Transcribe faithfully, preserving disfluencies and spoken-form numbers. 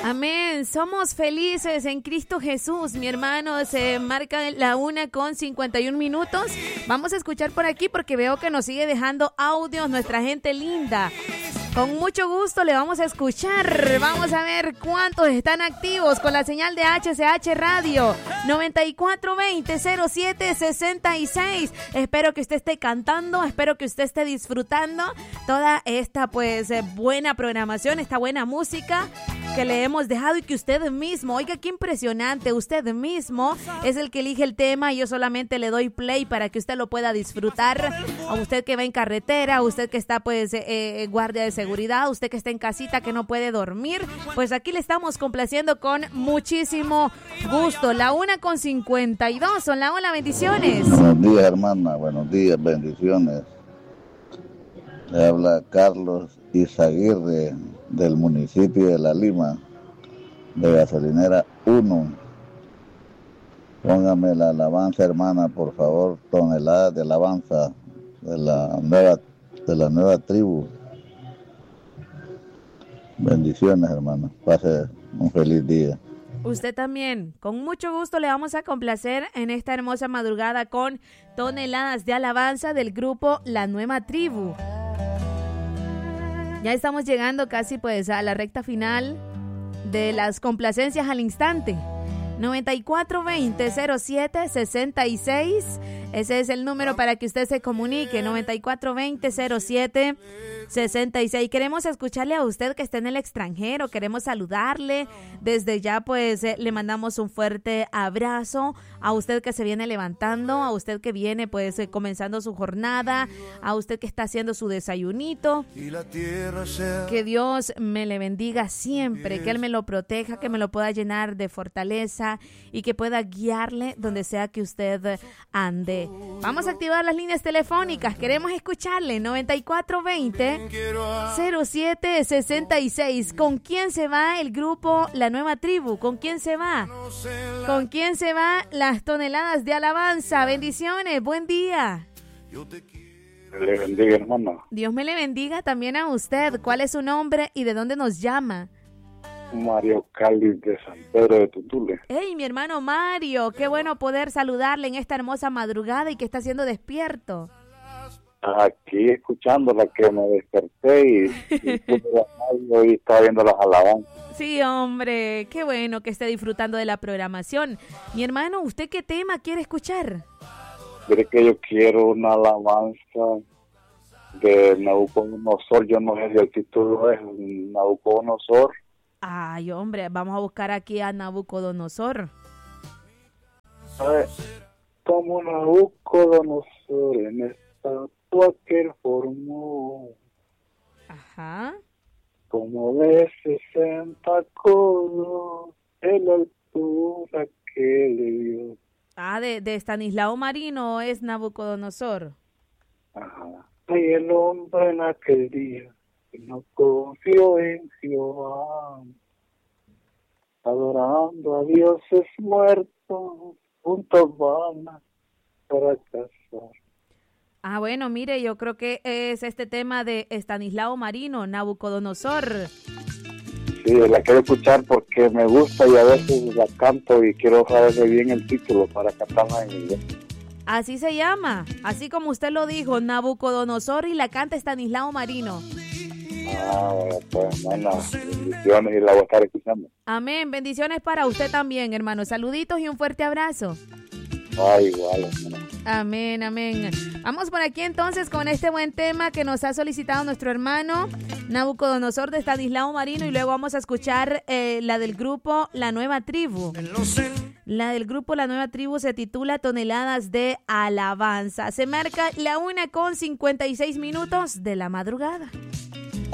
Amén. Somos felices en Cristo Jesús, mi hermano. Se marca la una con cincuenta y un minutos. Vamos a escuchar por aquí porque veo que nos sigue dejando audios nuestra gente linda. Con mucho gusto le vamos a escuchar. Vamos a ver cuántos están activos con la señal de H C H Radio noventa y cuatro veinte cero siete sesenta y seis. Espero que usted esté cantando, espero que usted esté disfrutando toda esta pues buena programación, esta buena música que le hemos dejado y que usted mismo, oiga qué impresionante, usted mismo es el que elige el tema y yo solamente le doy play para que usted lo pueda disfrutar. A usted que va en carretera, a usted que está pues eh, guardia de seguridad, usted que está en casita que no puede dormir, pues aquí le estamos complaciendo con muchísimo gusto. La una con cincuenta y dos, hola, hola, bendiciones. Buenos días, hermana, buenos días, bendiciones. Le habla Carlos Izaguirre del municipio de La Lima, de Gasolinera uno. Póngame la alabanza, hermana, por favor, toneladas de alabanza de la nueva, de la nueva tribu. Bendiciones, hermano. Pase un feliz día. Usted también. Con mucho gusto le vamos a complacer en esta hermosa madrugada con toneladas de alabanza del grupo La Nueva Tribu. Ya estamos llegando casi pues a la recta final de las complacencias al instante. noventa y cuatro veinte cero siete sesenta y seis. Ese es el número para que usted se comunique. noventa y cuatro veinte cero siete sesenta y seis. Queremos escucharle a usted que está en el extranjero. Queremos saludarle. Desde ya pues eh, le mandamos un fuerte abrazo a usted que se viene levantando, a usted que viene pues eh, comenzando su jornada, a usted que está haciendo su desayunito. Que Dios me le bendiga siempre, que Él me lo proteja, que me lo pueda llenar de fortaleza y que pueda guiarle donde sea que usted ande. Vamos a activar las líneas telefónicas. Queremos escucharle. noventa y cuatro veinte cero siete sesenta y seis. ¿Con quién se va el grupo La Nueva Tribu? ¿Con quién se va? ¿Con quién se va las toneladas de alabanza? Bendiciones, buen día. Le bendiga, hermano. Dios me le bendiga también a usted. ¿Cuál es su nombre y de dónde nos llama? Mario Cáliz de San Pedro de Tutule. Hey, mi hermano Mario, qué bueno poder saludarle en esta hermosa madrugada y que está siendo despierto. Aquí escuchándola que me desperté y, y, y estaba viendo las alabanzas. Sí, hombre, qué bueno que esté disfrutando de la programación. Mi hermano, ¿usted qué tema quiere escuchar? Mire que yo quiero una alabanza de Nabucodonosor. Yo no sé si el título es Nabucodonosor. Ay, hombre, vamos a buscar aquí a Nabucodonosor. ¿Sabe? Como Nabucodonosor en estatua que él formó. Ajá. Como de sesenta codos en la altura que le dio. Ah, de, de Estanislao Marino es Nabucodonosor. Ajá. Y el hombre en aquel día que no confió en Jehová, adorando a dioses muertos, juntos van a fracasar. Ah, bueno, mire, yo creo que es este tema de Estanislao Marino, Nabucodonosor. Sí, la quiero escuchar porque me gusta y a veces la canto y quiero saber bien el título para cantarla en inglés. Así se llama, así como usted lo dijo, Nabucodonosor, y la canta Estanislao Marino. Ah, bueno, pues, bueno, bendiciones y la voy a estar escuchando. Amén, bendiciones para usted también, hermano. Saluditos y un fuerte abrazo. Ah, igual, hermano. Amén, amén. Vamos por aquí entonces con este buen tema que nos ha solicitado nuestro hermano Nabucodonosor de Estanislao Marino, y luego vamos a escuchar eh, la del grupo La Nueva Tribu. La del grupo La Nueva Tribu se titula Toneladas de Alabanza. Se marca la una con cincuenta y seis minutos de la madrugada.